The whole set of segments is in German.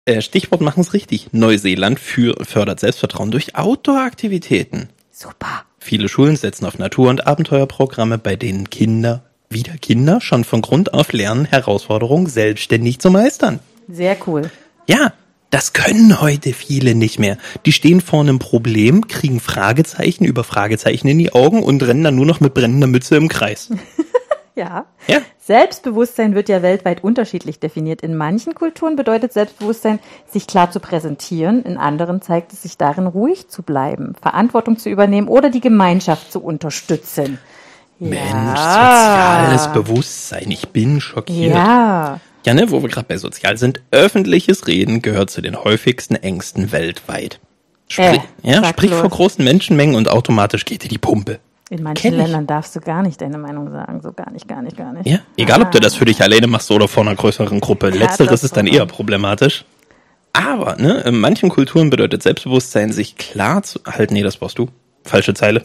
Stichwort machen's richtig. Neuseeland fördert Selbstvertrauen durch Outdoor-Aktivitäten. Super. Viele Schulen setzen auf Natur- und Abenteuerprogramme, bei denen Kinder schon von Grund auf lernen, Herausforderungen selbstständig zu meistern. Sehr cool. Ja, das können heute viele nicht mehr. Die stehen vor einem Problem, kriegen Fragezeichen über Fragezeichen in die Augen und rennen dann nur noch mit brennender Mütze im Kreis. Ja. Ja. Selbstbewusstsein wird ja weltweit unterschiedlich definiert. In manchen Kulturen bedeutet Selbstbewusstsein, sich klar zu präsentieren. In anderen zeigt es sich darin, ruhig zu bleiben, Verantwortung zu übernehmen oder die Gemeinschaft zu unterstützen. Mensch, soziales Bewusstsein, ich bin schockiert. Ja. Ja, ne, wo wir gerade bei sozial sind, öffentliches Reden gehört zu den häufigsten Ängsten weltweit. Sprich vor großen Menschenmengen und automatisch geht dir die Pumpe. In manchen Ländern darfst du gar nicht deine Meinung sagen, so gar nicht. Ja, egal ob du das für dich alleine machst oder vor einer größeren Gruppe. Letzteres ist dann eher problematisch. Aber, ne, in manchen Kulturen bedeutet Selbstbewusstsein, sich klar zu halten. Nee, das brauchst du. Falsche Zeile.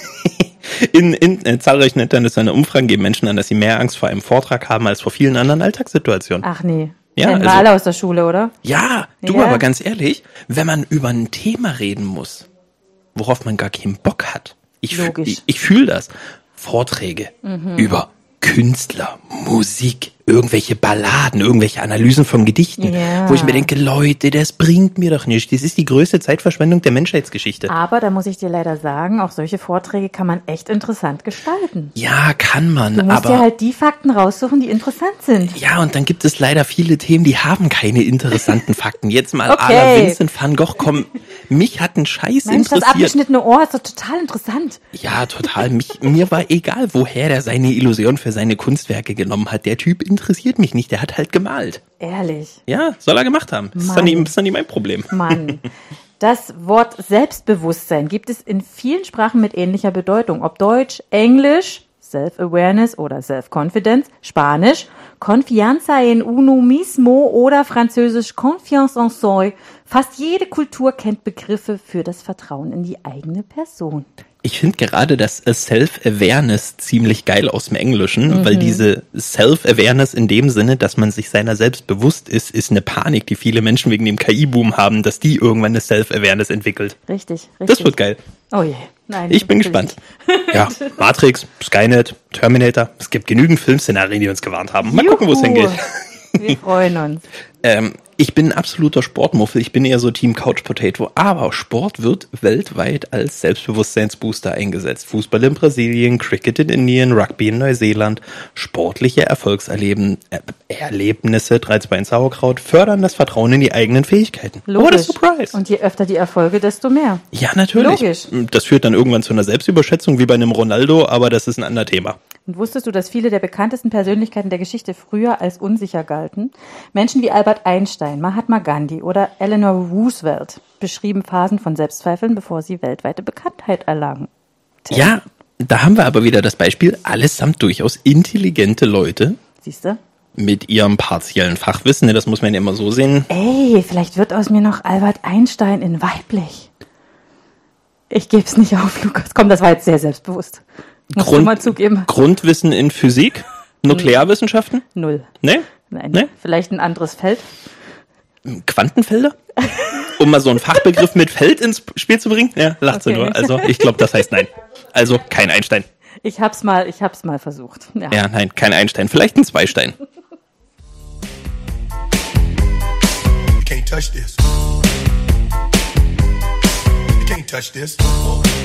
In zahlreichen internationalen Umfragen geben Menschen an, dass sie mehr Angst vor einem Vortrag haben als vor vielen anderen Alltagssituationen. Ach nee. Ja, kennen wir alle aus der Schule, oder? Ja, aber ganz ehrlich, wenn man über ein Thema reden muss, worauf man gar keinen Bock hat, ich fühle das. Vorträge über Künstler, Musik, irgendwelche Balladen, irgendwelche Analysen von Gedichten, wo ich mir denke, Leute, das bringt mir doch nichts. Das ist die größte Zeitverschwendung der Menschheitsgeschichte. Aber da muss ich dir leider sagen, auch solche Vorträge kann man echt interessant gestalten. Ja, kann man. Du musst dir halt die Fakten raussuchen, die interessant sind. Ja, und dann gibt es leider viele Themen, die haben keine interessanten Fakten. Jetzt mal à la Vincent van Gogh, komm, mich hat ein Scheiß interessiert. Das abgeschnittene Ohr ist doch total interessant. Ja, total. Mir war egal, woher der seine Illusion für seine Kunstwerke genommen hat. Der Typ interessiert mich nicht, der hat halt gemalt. Ehrlich? Ja, soll er gemacht haben. Das ist dann nicht mein Problem. Mann. Das Wort Selbstbewusstsein gibt es in vielen Sprachen mit ähnlicher Bedeutung. Ob Deutsch, Englisch, Self-Awareness oder Self-Confidence, Spanisch, Confianza en uno mismo oder Französisch Confiance en soi. Fast jede Kultur kennt Begriffe für das Vertrauen in die eigene Person. Ich finde gerade das Self-Awareness ziemlich geil aus dem Englischen, weil diese Self-Awareness in dem Sinne, dass man sich seiner selbst bewusst ist eine Panik, die viele Menschen wegen dem KI-Boom haben, dass die irgendwann eine Self-Awareness entwickelt. Richtig. Das wird geil. Oh je. Nein. Ich bin gespannt. Ja, Matrix, Skynet, Terminator. Es gibt genügend Filmszenarien, die uns gewarnt haben. Mal gucken, wo es hingeht. Wir freuen uns. Ich bin ein absoluter Sportmuffel. Ich bin eher so Team Couch Potato. Aber Sport wird weltweit als Selbstbewusstseinsbooster eingesetzt. Fußball in Brasilien, Cricket in Indien, Rugby in Neuseeland. Sportliche Erlebnisse, 3-2 Sauerkraut, fördern das Vertrauen in die eigenen Fähigkeiten. Logisch. What a surprise. Und je öfter die Erfolge, desto mehr. Ja, natürlich. Logisch. Das führt dann irgendwann zu einer Selbstüberschätzung wie bei einem Ronaldo, aber das ist ein anderes Thema. Und wusstest du, dass viele der bekanntesten Persönlichkeiten der Geschichte früher als unsicher galten? Menschen wie Albert Einstein, Mahatma Gandhi oder Eleanor Roosevelt beschrieben Phasen von Selbstzweifeln, bevor sie weltweite Bekanntheit erlangen. Ja, da haben wir aber wieder das Beispiel, allesamt durchaus intelligente Leute. Siehst du? Mit ihrem partiellen Fachwissen, das muss man ja immer so sehen. Ey, vielleicht wird aus mir noch Albert Einstein in weiblich. Ich geb's nicht auf, Lukas. Komm, das war jetzt sehr selbstbewusst. Musst du mal zugeben. Grundwissen in Physik? Nuklearwissenschaften? Null. Nee? Nein. Nee? Vielleicht ein anderes Feld? Quantenfelder? Um mal so einen Fachbegriff mit Feld ins Spiel zu bringen? Ja, lacht sie nur. Also ich glaube, das heißt nein. Also kein Einstein. Ich hab's mal versucht. Ja, nein, kein Einstein. Vielleicht ein Zweistein. You can't touch this. You can't touch this.